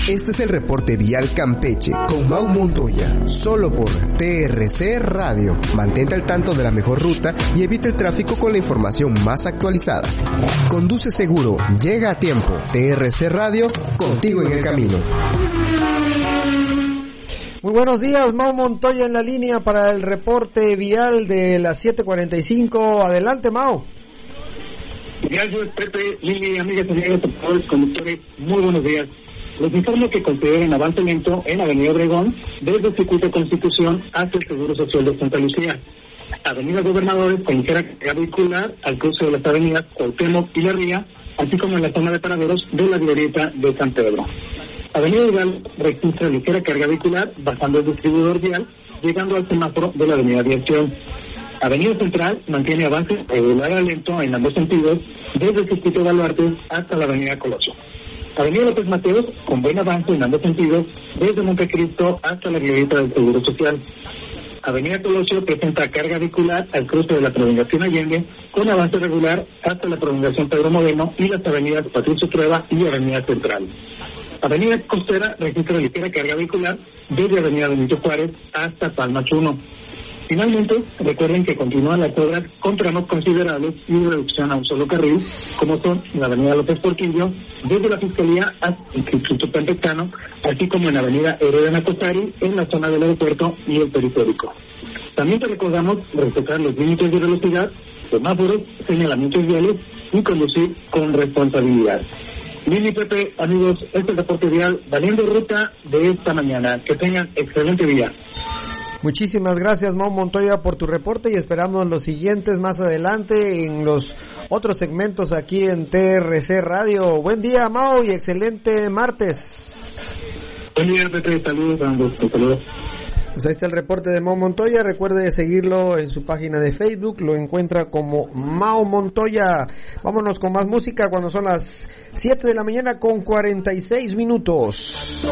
Este es el reporte vial Campeche con Mau Montoya, solo por TRC Radio. Mantente al tanto de la mejor ruta y evita el tráfico con la información más actualizada. Conduce seguro, llega a tiempo. TRC Radio, contigo en el camino. Muy buenos días, Mau Montoya en la línea para el reporte vial de las 7:45. Adelante, Mau. Gracias, Pepe, Lili, amigas, amigos, conductores, muy buenos días. Les informo que consideren avance lento en Avenida Obregón, desde el Circuito Constitución hasta el Seguro Social de Santa Lucía. Avenida Gobernadores con ligera carga vehicular al cruce de las avenidas Cuauhtémoc y La Ría, así como en la zona de paraderos de la glorieta de San Pedro. Avenida Hidalgo registra ligera carga vehicular bajando el distribuidor vial, llegando al semáforo de la Avenida Aviación. Avenida Central mantiene avance regular a lento en ambos sentidos, desde el Circuito Baluarte hasta la Avenida Colosio. Avenida López Mateos, con buen avance en ambos sentidos, desde Montecristo hasta la glorieta del Seguro Social. Avenida Colosio presenta carga vehicular al cruce de la prolongación Allende, con avance regular hasta la prolongación Pedro Modeno y las avenidas Patricio Trueba y Avenida Central. Avenida Costera registra ligera carga vehicular desde Avenida Benito Juárez hasta Palmas 1. Finalmente, recuerden que continúan las obras con tramos considerables y reducción a un solo carril, como son la Avenida López Portillo, desde la Fiscalía hasta el Instituto Pantecano, así como en la Avenida Herediana Costari, en la zona del aeropuerto y el periférico. También te recordamos respetar los límites de velocidad, semáforos, señalamientos viales y conducir con responsabilidad. Lili, Pepe, amigos, este es el reporte vial valiendo ruta de esta mañana. Que tengan excelente día. Muchísimas gracias, Mau Montoya, por tu reporte y esperamos los siguientes más adelante en los otros segmentos aquí en TRC Radio. Buen día, Mau, y excelente martes. Buen día, Pepe, saludos, saludos. Pues ahí está el reporte de Mau Montoya. Recuerde seguirlo en su página de Facebook, lo encuentra como Mau Montoya. Vámonos con más música cuando son las 7 de la mañana con 46 minutos.